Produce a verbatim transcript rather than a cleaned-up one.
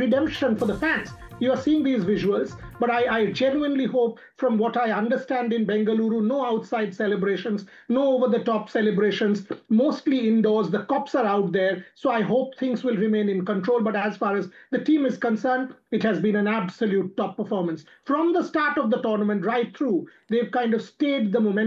redemption for the fans. You are seeing these visuals, but I, I genuinely hope, from what I understand in Bengaluru, no outside celebrations, no over-the-top celebrations, mostly indoors. The cops are out there, so I hope things will remain in control. But as far as the team is concerned, it has been an absolute top performance. From the start of the tournament right through, they've kind of stayed the momentum